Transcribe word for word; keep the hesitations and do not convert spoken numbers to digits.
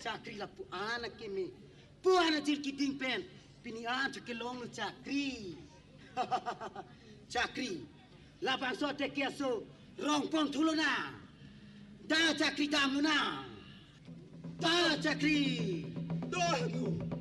chakri la pu anak kemi. Pu anak cir kiting pen. Pini an tu kelong lu chakri. Chakri. Lapang so te kia so rong pong thulo na. Da chakri tam lu na. Da chakri. Dah tu.